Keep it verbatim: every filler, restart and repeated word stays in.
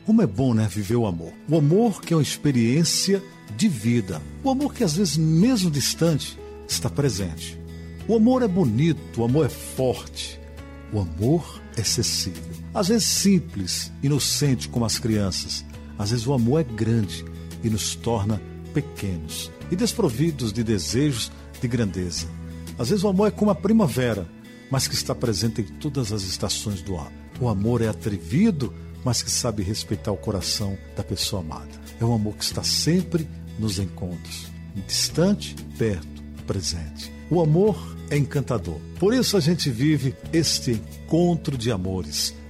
Como é bom, né, viver o amor. O amor que é uma experiência de vida. O amor que às vezes, mesmo distante, está presente. O amor é bonito, o amor é forte. O amor é acessível. Às vezes simples, inocente como as crianças. Às vezes o amor é grande e nos torna pequenos e desprovidos de desejos de grandeza. Às vezes o amor é como a primavera, mas que está presente em todas as estações do ano. O amor é atrevido, mas que sabe respeitar o coração da pessoa amada. É um amor que está sempre nos encontros, distante, perto, presente. O amor é encantador. Por isso a gente vive este encontro de amores.